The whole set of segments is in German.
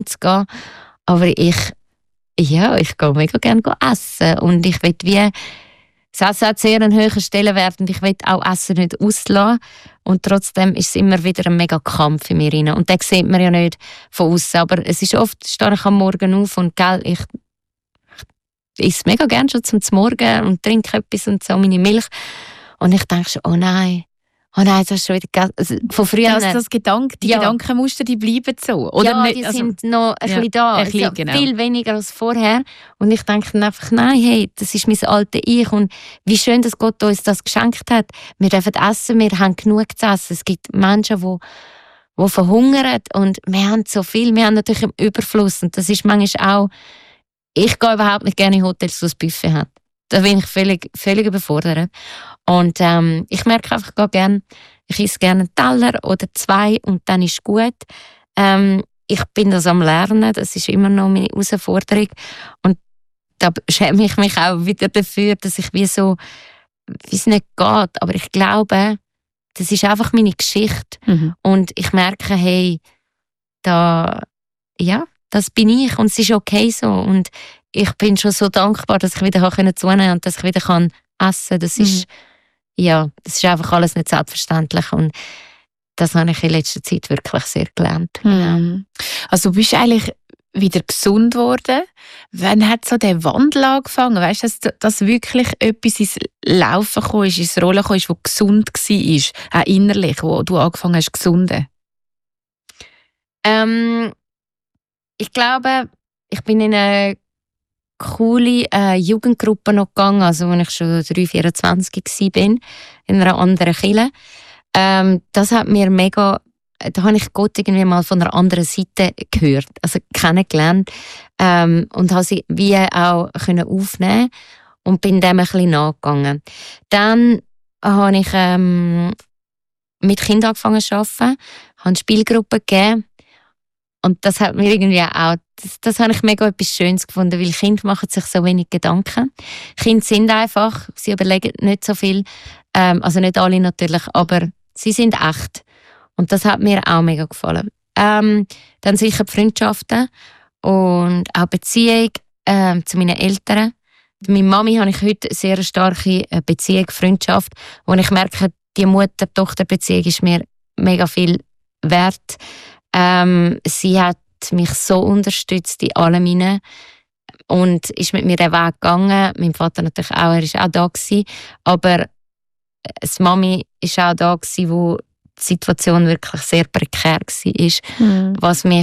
zu gehen. Aber ich gehe mega gerne essen. Und ich will das Essen hat sehr einen höheren Stellenwert und ich will auch Essen nicht auslassen. Und trotzdem ist es immer wieder ein mega Kampf in mir rein. Und den sieht man ja nicht von außen. Aber es ist oft, stehe ich am Morgen auf und ich esse mega gerne schon zum Morgen und trinke etwas und so, meine Milch. Und ich denke schon, oh nein, das ist schon wieder von früher. Die Gedankenmuster, die bleiben so. Oder ja, nicht, die sind noch ein bisschen da. Ein bisschen, genau. Viel weniger als vorher. Und ich denke dann einfach, nein, hey, das ist mein altes Ich. Und wie schön, dass Gott uns das geschenkt hat. Wir dürfen essen, wir haben genug zu essen. Es gibt Menschen, die verhungern. Und wir haben so viel. Wir haben natürlich im Überfluss. Und das ist manchmal auch... Ich gehe überhaupt nicht gerne in Hotels, wo es Buffet hat. Da bin ich völlig überfordert. Und ich merke einfach, ich esse gerne einen Teller oder 2 und dann ist gut. Ich bin das am Lernen, das ist immer noch meine Herausforderung. Und da schäme ich mich auch wieder dafür, dass ich wie es nicht geht. Aber ich glaube, das ist einfach meine Geschichte. Mhm. Und ich merke, hey, das bin ich und es ist okay so. Und ich bin schon so dankbar, dass ich wieder zunehmen konnte und dass ich wieder essen kann. Das ist einfach alles nicht selbstverständlich. Und das habe ich in letzter Zeit wirklich sehr gelernt. Mhm. Also du bist eigentlich wieder gesund geworden. Wann hat so der Wandel angefangen? Weißt du, dass wirklich etwas ins Laufen kam, ins Rollen kam, das gesund war, auch innerlich, wo du angefangen hast zu gesunden? Ich glaube, ich bin in eine coole Jugendgruppe noch gegangen, also als ich schon 23, 24 war, in einer anderen Kirche. Das hat mir mega, da habe ich Gott irgendwie mal von einer anderen Seite gehört, also kennengelernt und habe sie wie auch aufnehmen und bin dem ein bisschen nachgegangen. Dann habe ich mit Kindern angefangen zu arbeiten, habe eine Spielgruppe gegeben. Und das hat mir irgendwie auch, das habe ich mega etwas Schönes gefunden, weil Kinder machen sich so wenig Gedanken. Kinder sind einfach, sie überlegen nicht so viel, also nicht alle natürlich, aber sie sind echt. Und das hat mir auch mega gefallen. Dann sicher die Freundschaften und auch Beziehung zu meinen Eltern. Mit meiner Mami habe ich heute eine sehr starke Beziehung, Freundschaft, wo ich merke, die Mutter-Tochter-Beziehung ist mir mega viel wert. Sie hat mich so unterstützt in allem hinein und ist mit mir den Weg gegangen. Mein Vater natürlich auch, er war auch da gewesen, aber die Mami war auch da gewesen, wo die Situation wirklich sehr prekär war, was mich,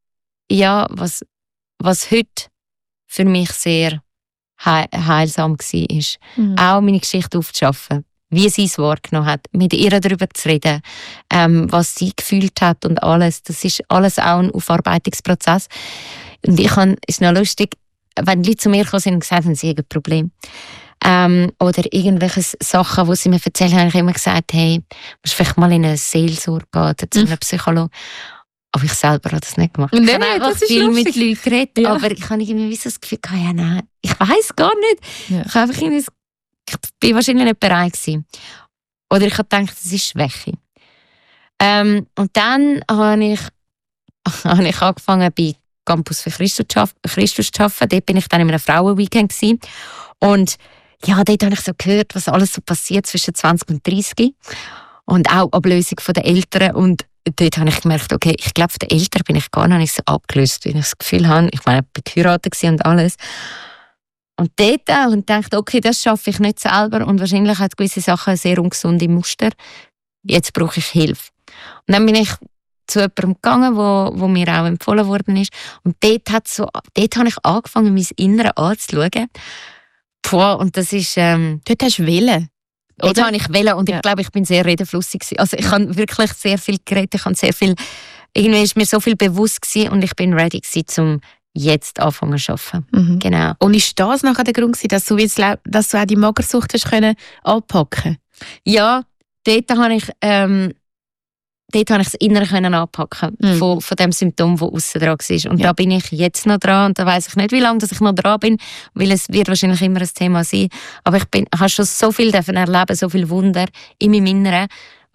was heute für mich sehr heilsam war. Auch meine Geschichte aufzuschaffen. Wie sie es wahrgenommen hat, mit ihr darüber zu reden, was sie gefühlt hat und alles. Das ist alles auch ein Aufarbeitungsprozess. Und ist noch lustig, wenn Leute zu mir gekommen sind und gesagt haben, sie haben ein Problem. Oder irgendwelche Sachen, die sie mir erzählt haben, habe ich immer gesagt, hey, musst vielleicht mal in eine Seelsorge gehen oder zu einem Psychologen. Aber ich selber habe das nicht gemacht. Ich habe einfach viel mit Leuten geredet, aber ich habe irgendwie so das Gefühl, ich weiss gar nicht. Ja. Ich habe einfach ich war wahrscheinlich nicht bereit gewesen. Oder ich habe gedacht, das ist Schwäche. Und dann habe ich angefangen, bei Campus für Christus zu arbeiten. Dort bin ich dann in einem Frauenweekend gewesen. Und ja, dort habe ich so gehört, was alles so passiert zwischen 20 und 30. Und auch Ablösung der Eltern. Und dort habe ich gemerkt, okay, ich glaube, von den Eltern bin ich gar nicht so abgelöst, weil ich das Gefühl habe, ich bin geheiratet und alles. Und dort auch und dachte, okay, das schaffe ich nicht selber und wahrscheinlich hat gewisse Sachen sehr ungesunde Muster. Jetzt brauche ich Hilfe. Und dann bin ich zu jemandem gegangen, wo mir auch empfohlen worden ist. Und dort habe ich angefangen, mein Inneres anzuschauen. Und das ist... dort hast du Willen. Dort habe ich Willen und ich glaube, ich bin sehr redeflussig gewesen. Also ich habe wirklich sehr viel geredet, irgendwie ist mir so viel bewusst gewesen und ich bin ready gewesen, um jetzt anfangen zu arbeiten. Mhm. Genau. Und ist das nachher der Grund gewesen, dass du auch die Magersucht hast können anpacken? Ja, dort habe ich das Innere anpacken von dem Symptom, das aussen dran war. Und da bin ich jetzt noch dran und da weiss ich nicht, wie lange ich noch dran bin, weil es wird wahrscheinlich immer ein Thema sein. Aber ich habe schon so viel erleben, so viele Wunder in meinem Inneren,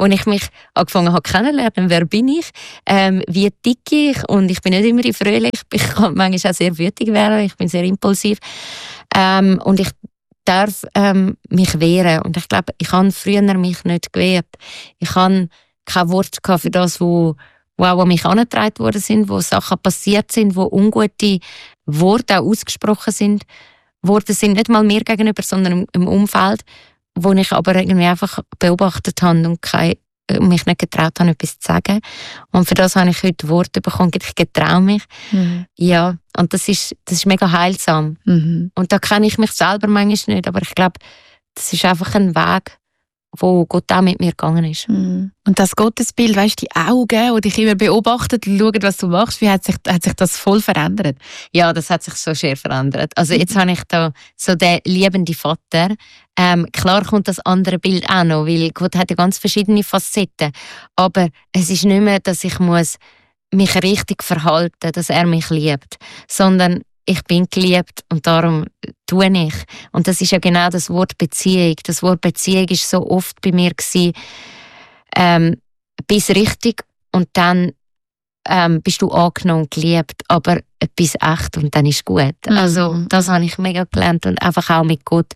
wo ich mich angefangen habe kennenzulernen, wer bin ich, wie ticke ich, und ich bin nicht immer fröhlich, ich kann manchmal auch sehr wütig werden, ich bin sehr impulsiv, und ich darf mich wehren, und ich glaube, ich habe früher mich nicht gewehrt. Ich habe kein Wort für das, wo auch an mich herangetragen worden sind, wo Sachen passiert sind, wo ungute Worte auch ausgesprochen sind. Worte sind nicht mal mir gegenüber, sondern im Umfeld, wo ich aber irgendwie einfach beobachtet habe und mich nicht getraut habe, etwas zu sagen. Und für das habe ich heute Worte bekommen, ich getraue mich. Ja, und das ist mega heilsam. Und da kenne ich mich selber manchmal nicht, aber ich glaube, das ist einfach ein Weg, wo Gott auch mit mir gegangen ist. Und das Gottesbild, weißt du, die Augen, die dich immer beobachtet und schauen, was du machst, wie hat sich das voll verändert? Ja, das hat sich so sehr verändert. Also jetzt habe ich da so den liebenden Vater. Klar kommt das andere Bild auch noch, weil Gott hat ja ganz verschiedene Facetten. Aber es ist nicht mehr, dass ich mich richtig verhalten muss, dass er mich liebt, sondern ich bin geliebt und darum tue ich. Und das ist ja genau das Wort Beziehung. Das Wort Beziehung ist so oft bei mir gewesen, bist richtig und dann bist du angenommen und geliebt, aber bist echt und dann ist gut. Also das habe ich mega gelernt und einfach auch mit Gott.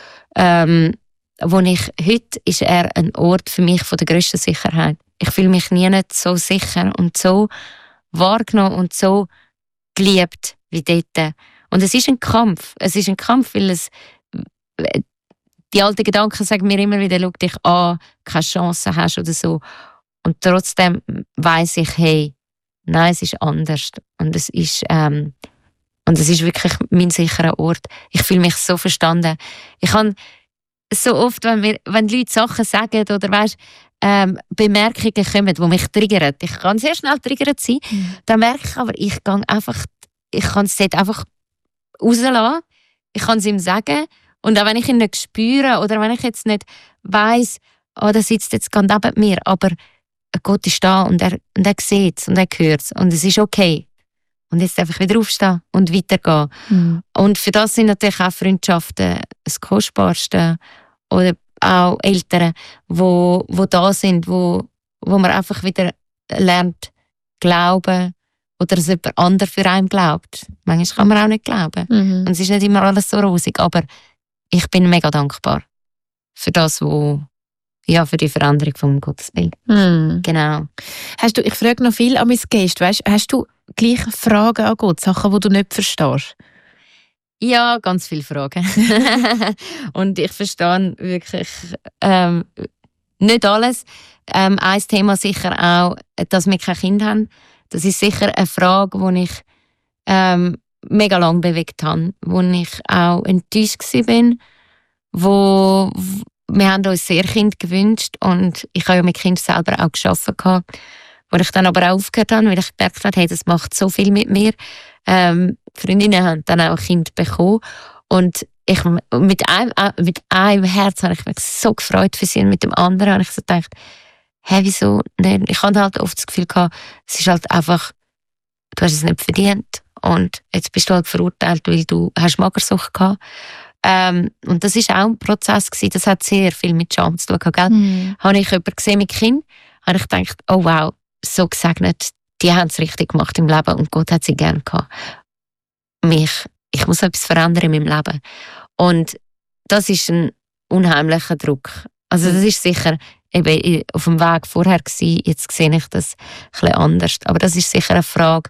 Heute ist er ein Ort für mich von der grössten Sicherheit. Ich fühle mich nie nicht so sicher und so wahrgenommen und so geliebt wie dort. Und es ist ein Kampf. Es ist ein Kampf, weil die alten Gedanken sagen mir immer wieder, schau dich an, keine Chance hast oder so. Und trotzdem weiss ich, hey, nein, es ist anders. Und es ist wirklich mein sicherer Ort. Ich fühle mich so verstanden. Ich habe so oft, wenn Leute Sachen sagen oder weißt, Bemerkungen kommen, die mich triggern. Ich kann sehr schnell triggert sein. Dann merke ich aber, ich kann es dort einfach rauslassen. Ich kann es ihm sagen. Und auch wenn ich ihn nicht spüre oder wenn ich jetzt nicht weiss, der sitzt jetzt ganz neben mir, aber Gott ist da und er sieht es und er hört es und es ist okay. Und jetzt einfach wieder aufstehen und weitergehen. Und für das sind natürlich auch Freundschaften das Kostbarste. Oder auch Eltern, wo da sind, wo man einfach wieder lernt, glauben, oder dass jemand anderes für einen glaubt. Manchmal kann man auch nicht glauben. Und es ist nicht immer alles so rosig, aber ich bin mega dankbar für das, für die Veränderung vom Gottesbild. Genau. Ich frage noch viel an mein Gäste, hast du gleich Fragen an Gott, Sachen, die du nicht verstehst? Ja, ganz viele Fragen. Und ich verstehe wirklich nicht alles. Ein Thema sicher auch, dass wir kein Kind haben. Das ist sicher eine Frage, die ich mega lange bewegt habe, wo ich auch enttäuscht war. Wir haben uns sehr Kinder gewünscht und ich habe ja mit Kindern selber auch gearbeitet, wo ich dann aber auch aufgehört habe, weil ich gemerkt habe, hey, das macht so viel mit mir. Freundinnen haben dann auch ein Kind bekommen und mit einem Herz habe ich mich so gefreut für sie und mit dem anderen habe ich so gedacht, hey, wieso nicht? Ich hatte halt oft das Gefühl gehabt, es ist halt einfach, du hast es nicht verdient und jetzt bist du halt verurteilt, weil du hast Magersucht gehabt. Und das war auch ein Prozess gewesen. Das hat sehr viel mit Scham zu tun. Habe ich jemanden gesehen mit Kind, habe ich gedacht, oh wow, so gesegnet, die haben es richtig gemacht im Leben und Gott hat sie gern gehabt. Ich muss etwas verändern in meinem Leben. Und das ist ein unheimlicher Druck. Also das ist sicher eben auf dem Weg vorher gewesen. Jetzt sehe ich das ein bisschen anders. Aber das ist sicher eine Frage,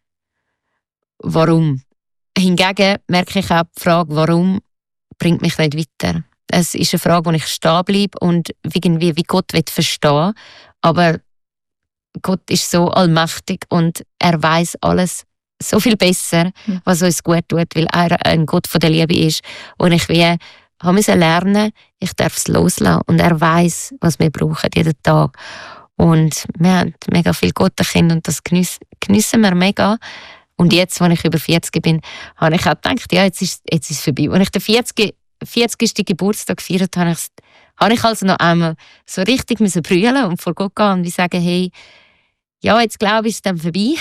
warum. Hingegen merke ich auch die Frage, warum, bringt mich nicht weiter. Es ist eine Frage, wo ich stehen bleibe und irgendwie wie Gott verstehen will. Aber Gott ist so allmächtig und er weiß alles so viel besser, was uns gut tut, weil er ein Gott von der Liebe ist. Und ich musste lernen, ich darf es loslassen. Und er weiß, was wir brauchen jeden Tag. Und wir haben mega viele Gottenkinder und das geniessen wir mega. Und jetzt, als ich über 40 bin, habe ich auch gedacht, ja, jetzt ist es vorbei. Als ich den 40. Geburtstag gefeiert habe, habe ich also noch einmal so richtig brüllen und vor Gott gehen und sagen, hey, ja, jetzt glaube ich, ist es dann vorbei.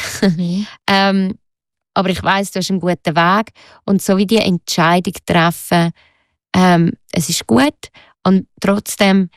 Aber ich weiss, du hast einen guten Weg. Und so wie die Entscheidung treffen, es ist gut. Und trotzdem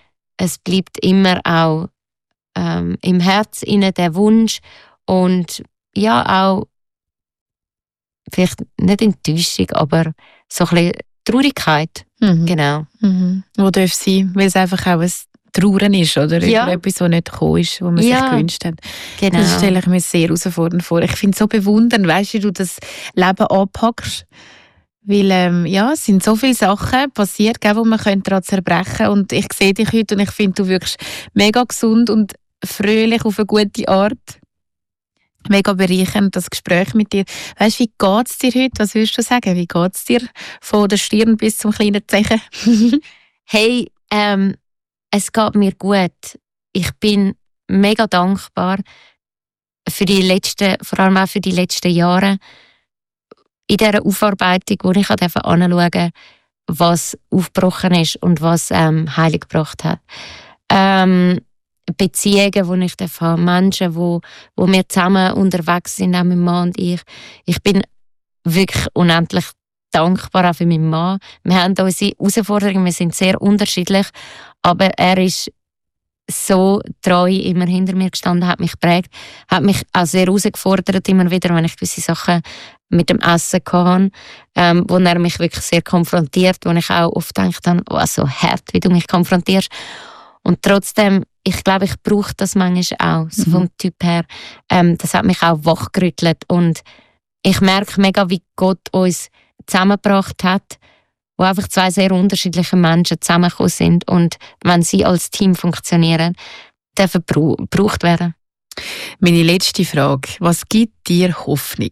es bleibt immer auch im Herz inne der Wunsch und ja auch vielleicht nicht Enttäuschung, aber so ein bisschen Traurigkeit. Genau. Wo darf sein, weil es einfach auch ein Trauern ist, oder? Ja. Über etwas, was nicht gekommen ist, was man sich gewünscht hat. Genau. Das stelle ich mir sehr herausfordernd vor. Ich finde es so bewundernd, weißt du, wie du das Leben anpackst. Weil, es sind so viele Sachen passiert, wo man daran zerbrechen könnte. Und ich sehe dich heute und ich finde, du wirkst mega gesund und fröhlich auf eine gute Art. Mega bereichernd, das Gespräch mit dir. Weißt du, wie geht es dir heute? Was würdest du sagen? Wie geht es dir von der Stirn bis zum kleinen Zehen? Hey, es geht mir gut. Ich bin mega dankbar für vor allem auch für die letzten Jahre in dieser Aufarbeitung, wo ich anschauen durfte, was aufgebrochen ist und was Heilung gebracht hat. Beziehungen, die ich habe, Menschen, wo wir zusammen unterwegs sind, auch mein Mann und ich. Ich bin wirklich unendlich dankbar auch für meinen Mann. Wir haben unsere Herausforderungen, wir sind sehr unterschiedlich, aber er ist so treu immer hinter mir gestanden, hat mich geprägt, hat mich auch sehr herausgefordert, immer wieder, wenn ich gewisse Sachen mit dem Essen hatte, wo er mich wirklich sehr konfrontiert, wo ich auch oft gedacht habe, oh, so hart, wie du mich konfrontierst. Und trotzdem, ich glaube, ich brauche das manchmal auch, so vom Typ her. Das hat mich auch wachgerüttelt und ich merke mega, wie Gott uns zusammengebracht hat, wo einfach zwei sehr unterschiedliche Menschen zusammengekommen sind und wenn sie als Team funktionieren, dürfen gebraucht werden. Meine letzte Frage, was gibt dir Hoffnung?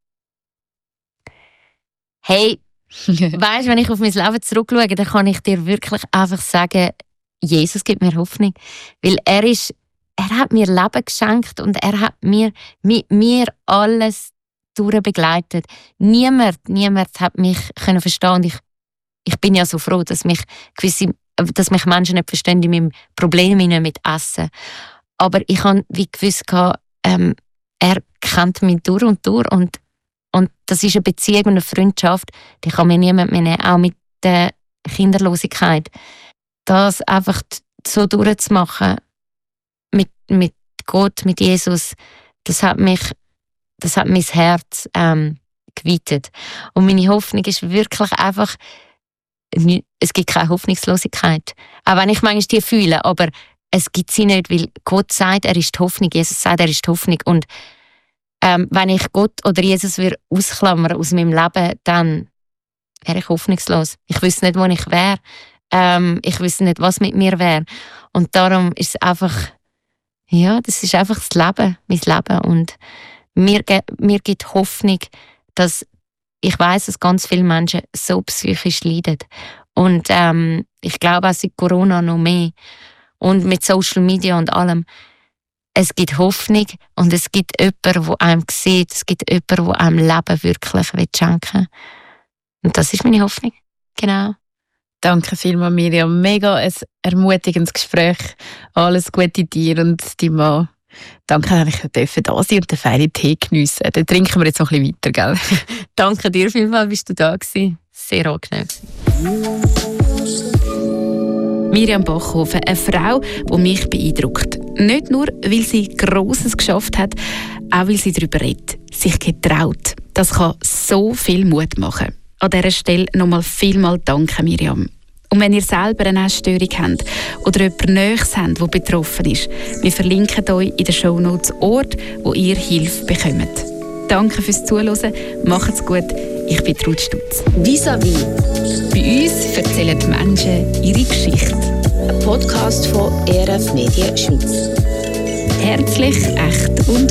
Hey, weißt, wenn ich auf mein Leben zurückschaue, dann kann ich dir wirklich einfach sagen, Jesus gibt mir Hoffnung, weil er hat mir Leben geschenkt und er hat mit mir alles durchbegleitet. Niemand hat mich verstehen und ich bin ja so froh, dass mich Menschen nicht verstehen in meinem Problem mit Essen. Aber ich habe wie gewusst, er kennt mich durch und durch und das ist eine Beziehung und eine Freundschaft, die kann mir niemand mehr nehmen, auch mit der Kinderlosigkeit. Das einfach so durchzumachen mit Gott, mit Jesus, das hat mein Herz geweitet. Und meine Hoffnung ist wirklich einfach, es gibt keine Hoffnungslosigkeit. Auch wenn ich manchmal die fühle, aber es gibt sie nicht, weil Gott sagt, er ist die Hoffnung, Jesus sagt, er ist die Hoffnung. Und wenn ich Gott oder Jesus ausklammern aus meinem Leben, dann wäre ich hoffnungslos. Ich wüsste nicht, wo ich wäre. Ich wüsste nicht, was mit mir wäre. Und darum ist es einfach, das ist einfach das Leben, mein Leben. Und mir gibt Hoffnung, dass ich weiss, dass ganz viele Menschen so psychisch leiden. Und ich glaube auch seit Corona noch mehr. Und mit Social Media und allem. Es gibt Hoffnung und es gibt jemanden, der einem sieht. Es gibt jemanden, der einem Leben wirklich schenken will. Und das ist meine Hoffnung. Genau. Danke vielmals, Miriam. Mega ein ermutigendes Gespräch. Alles Gute dir und deinem Mann. Danke, dass ich da sein und den feinen Tee geniessen. Dann trinken wir jetzt noch ein bisschen weiter, gell? Danke dir vielmals, bist du da gewesen. Sehr angenehm. Miriam Bachhofen, eine Frau, die mich beeindruckt. Nicht nur, weil sie Grosses geschafft hat, auch weil sie darüber redet, sich getraut. Das kann so viel Mut machen. An dieser Stelle nochmal vielmal danke, Miriam. Und wenn ihr selber eine Essstörung habt oder jemanden Nächstes habt, der betroffen ist, wir verlinken euch in den Shownotes Ort, wo ihr Hilfe bekommt. Danke fürs Zuhören, macht's gut, ich bin Ruth Stutz. Vis-à-vis. Bei uns erzählen die Menschen ihre Geschichte. Ein Podcast von ERF Medien Schweiz. Herzlich, echt und